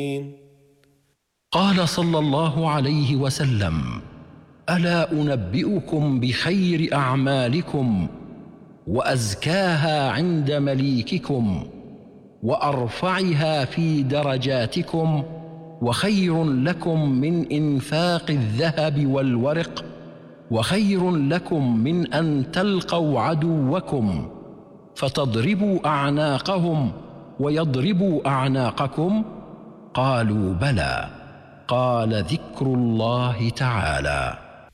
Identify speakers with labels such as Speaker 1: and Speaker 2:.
Speaker 1: قال صلى الله عليه وسلم: ألا أنبئكم بخير أعمالكم وأزكاها عند مليككم وأرفعها في درجاتكم وخير لكم من إنفاق الذهب والورق وخير لكم من أن تلقوا عدوكم فتضربوا أعناقهم ويضربوا أعناقكم؟ قالوا: بلى. قال: ذكر الله تعالى.